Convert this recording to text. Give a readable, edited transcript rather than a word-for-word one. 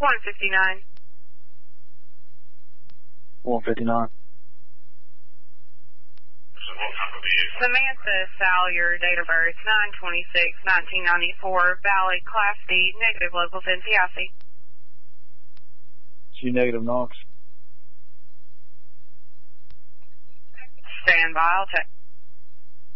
159. 159. Samantha Salyer, date of birth 9/26/1994, valid, Class D, negative locals in Piazzi. She negative Knox. Stand by, I'll check.